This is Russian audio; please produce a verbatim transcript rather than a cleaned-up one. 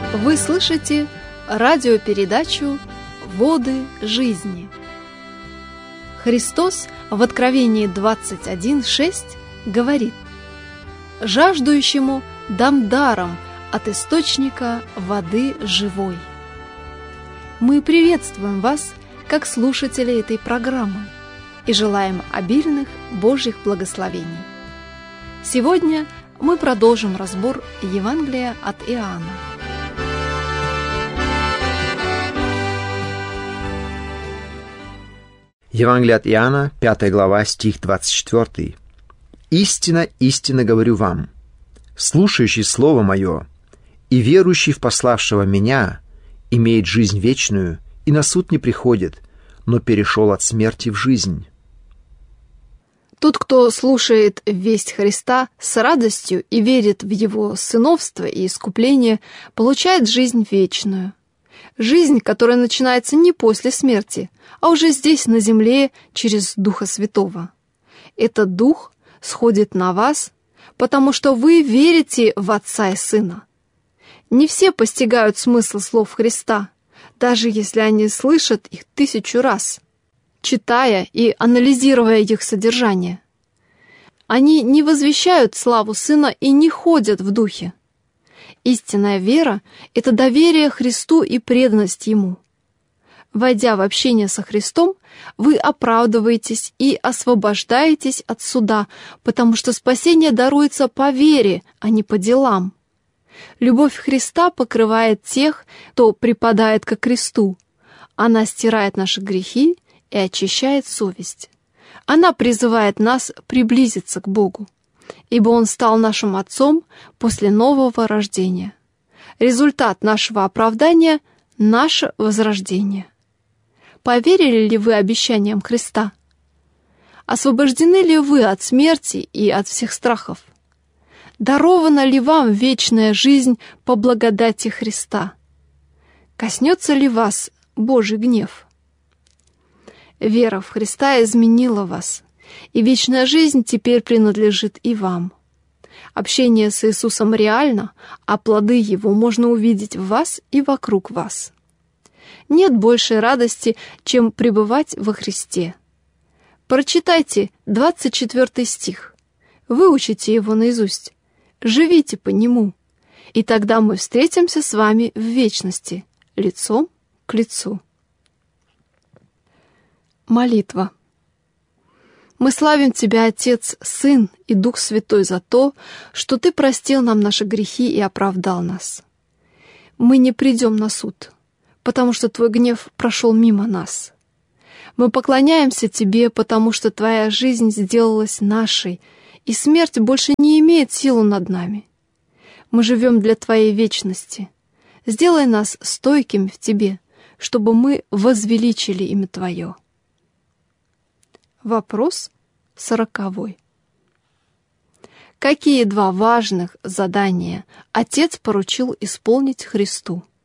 Вы слышите радиопередачу «Воды жизни». Христос в Откровении двадцать один шесть говорит: «Жаждущему дам даром от источника воды живой». Мы приветствуем вас, как слушатели этой программы, и желаем обильных Божьих благословений. Сегодня мы продолжим разбор Евангелия от Иоанна. Евангелие от Иоанна, пятая глава, стих двадцать четыре. «Истинно, истинно говорю вам, слушающий Слово Мое и верующий в пославшего Меня имеет жизнь вечную и на суд не приходит, но перешел от смерти в жизнь». Тот, кто слушает весть Христа с радостью и верит в Его сыновство и искупление, получает жизнь вечную. Жизнь, которая начинается не после смерти, а уже здесь, на земле, через Духа Святого. Этот Дух сходит на вас, потому что вы верите в Отца и Сына. Не все постигают смысл слов Христа, даже если они слышат их тысячу раз, читая и анализируя их содержание. Они не возвещают славу Сына и не ходят в Духе. Истинная вера — это доверие Христу и преданность Ему. Войдя в общение со Христом, вы оправдываетесь и освобождаетесь от суда, потому что спасение даруется по вере, а не по делам. Любовь Христа покрывает тех, кто припадает ко кресту. Она стирает наши грехи и очищает совесть. Она призывает нас приблизиться к Богу, ибо Он стал нашим Отцом после нового рождения. Результат нашего оправдания — наше возрождение. Поверили ли вы обещаниям Христа? Освобождены ли вы от смерти и от всех страхов? Дарована ли вам вечная жизнь по благодати Христа? Коснется ли вас Божий гнев? Вера в Христа изменила вас, и вечная жизнь теперь принадлежит и вам. Общение с Иисусом реально, а плоды Его можно увидеть в вас и вокруг вас. Нет большей радости, чем пребывать во Христе. Прочитайте двадцать четвёртый стих, выучите его наизусть, живите по нему, и тогда мы встретимся с вами в вечности, лицом к лицу. Молитва. Мы славим Тебя, Отец, Сын и Дух Святой, за то, что Ты простил нам наши грехи и оправдал нас. Мы не придем на суд, потому что Твой гнев прошел мимо нас. Мы поклоняемся Тебе, потому что Твоя жизнь сделалась нашей, и смерть больше не имеет силу над нами. Мы живем для Твоей вечности. Сделай нас стойкими в Тебе, чтобы мы возвеличили имя Твое. Вопрос сороковой. Какие два важных задания Отец поручил исполнить Христу?